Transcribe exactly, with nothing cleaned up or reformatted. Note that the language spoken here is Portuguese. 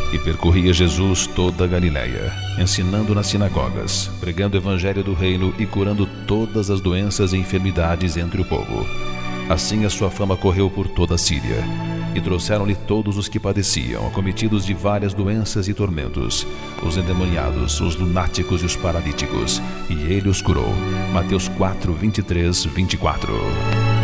E percorria Jesus toda a Galiléia, ensinando nas sinagogas, pregando o evangelho do reino e curando todas as doenças e enfermidades entre o povo. Assim a sua fama correu por toda a Síria. E trouxeram-lhe todos os que padeciam, acometidos de várias doenças e tormentos, os endemoniados, os lunáticos e os paralíticos, e ele os curou. Mateus quatro, vinte e três, vinte e quatro.